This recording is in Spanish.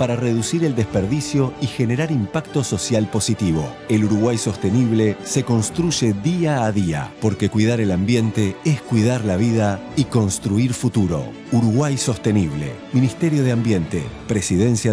para reducir el desperdicio y generar impacto social positivo. El Uruguay sostenible se construye día a día, porque cuidar el ambiente es cuidar la vida y construir futuro. Uruguay sostenible. Ministerio de Ambiente. Presidencia